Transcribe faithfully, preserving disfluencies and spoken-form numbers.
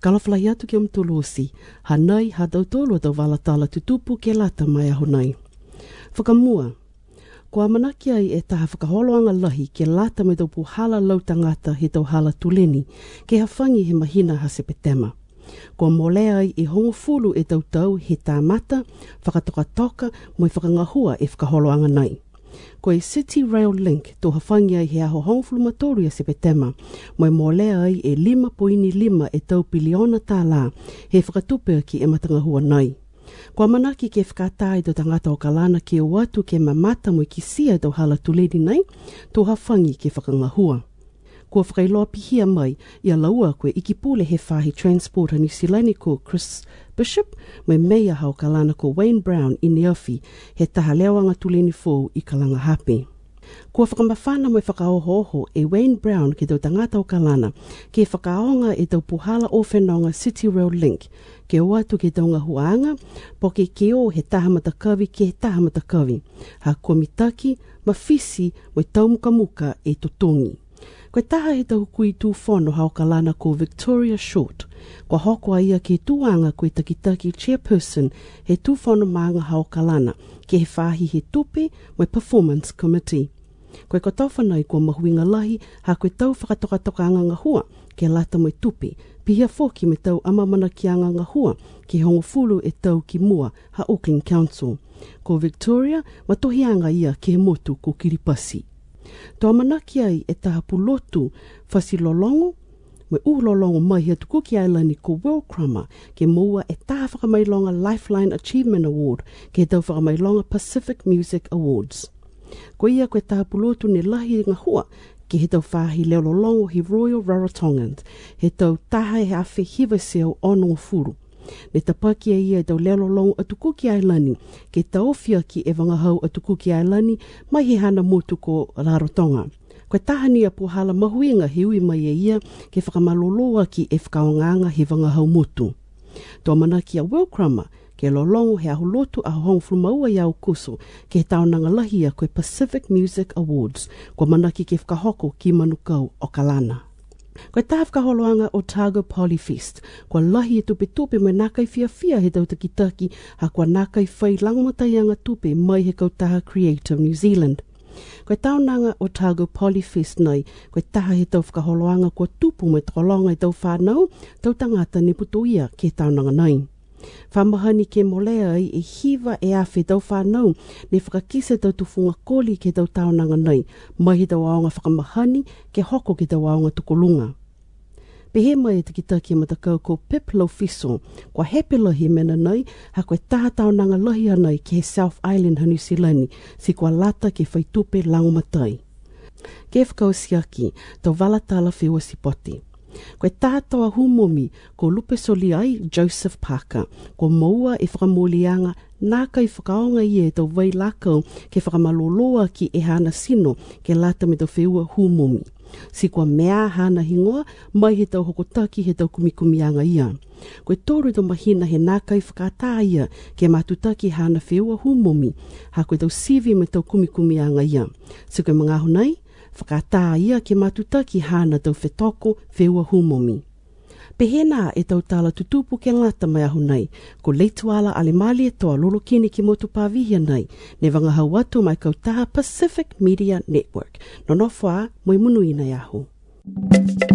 Kalawhalai atu ke umtulusi, hanai ha tau tolo tau walatala tutupu ke lata mai aho nei. Whakamua, kua manaki ai e taha whakaholoanga lahi ke lata me tau puhala lau tangata he tau hala tuleni, ke hawhangi he mahina ha sepetema. Kua molea ai e hongo fulu e tau tau he tāmata, whakatoka-toka, moi whakangahua e whakaholoanga nei. Ko e City Rail Link tō hawhangi ai he aho hongfulu matoru a sepetema, moi molea ai e lima poini lima e tau piliona tā la, he whakatupe ki e matangahua nei. Kua manaki ke whakatai tō tangata o kalana ke o atu ke mamata moi ki sia tō hala tuleni nei, tō hawhangi ke whakangahua. Kua whakailoa pihia mai, ia laua koe iki pule he whahi transporter New Zealand ko Chris Bishop, mai mea hao kalana ko Wayne Brown i Neofi, he taha leawanga tuleni fōu i kalanga hape. Kua whakamawhana mai whakaoho e Wayne Brown ke tau tangata o kalana, ke whakaonga e tau puhala o whenonga City Rail Link, ke o atu ke taunga huanga, po ke ke o he taha matakawi ke he taha matakawi, ha kua mitaki, mawhisi, mai taumukamuka e totongi. Koe taha he tau kui tū whono hao kalana ko Victoria Short. Kua hoko ia ke tūanga koe takitaki chairperson he tū whono maanga hao kalana ke he whahi he tupe mai performance committee. Koe ko tauwhanai kua mahuinga lahi ha koe tau whakatoka-toka anga ngahua ke lata mai tupe. Pihia whoki me tau amamana ki anga ngahua ke hongo fulu e tau ki mua ha Auckland Council. Ko Victoria matohianga ia ke he motu ko Kiripasi. Tō manaki ai e taha pulotu whasilolongo, me uhlolongo mai hea tukuki ailani ko World Crummer ke moua e taha whakamailonga Lifeline Achievement Award ke tau whakamailonga Pacific Music Awards. Ko ia koe taha pulotu ne lahi ngahua ke he tau whahi leololongo he Royal Rarotongans, he tau taha he awhi hiwaseo onongo furu. Ne tapaki e ia e tau leololongo atukuki ailani ke taofia ki e wangahau atukuki ailani mai he hana motu ko Rarotonga. Koe tahani a puhala mahuinga he ui mai e ia ke whakamaloloa ki e whakaonganga he wangahau motu. Tō manaki a World Crummer ke lolongo he aho lotu a hongfulu maua iau kuso ke he taonanga lahi a koe Pacific Music Awards, kua manaki ke whakahoko ki manukau o kalana. Koe taha whakaholoanga Otago Polyfest, kua lahi e tupe tupe mai nākai fia fia he tau takitaki ha kua nākai whai langamataianga tupe mai he kautaha Creative New Zealand. Koe taonanga Otago Polyfest nei, koe taha he tau whakaholoanga kua tupu mai takolonga i tau whanau, tau tangata ne putuia ke taonanga nei. Whamahani ke molea ai e hiva e awhi tau whanau ne whakakise tau tufunga koli ke tau taonanga nei, mai he tau aonga whakamahani ke hoko ke tau aonga tukolunga. Pehe mai e tikitaki e matakau ko Piplo Fiso, kua hepela he mena nei, ha koe taha taonanga lahi anai ke he South Island ha New Zealand, si kua lata ke whaitupe langomatai. Ke whakausiaki, tau walatala whiua sipoti. Koe taha toa humomi ko Lupe Soliai Joseph Parker, ko maua e whakamolianga nāka i whakaonga i e tau vai lakau ke whakamaloloa ki e hana sino ke lata me tau whiua humomi. Si kua mea hana hingoa, mai he tau hokotaki he tau kumikumianga ia. Koe tōru tau mahina he nāka i whakata ia ke matutaki hana whiua humomi, ha koe tau sivi me tau kumikumianga ia. Si koe mga honai, whakata ia ke matutaki hana tau whetoko whiua humomi. Pehena e tau tala tutupu ke ngata mai ahu nei, ko leituala alemali e toa lolokini ki motu pāvihia nei, ne wangahau atu mai kautaha Pacific Media Network. Nonofua, moi munuina ahu.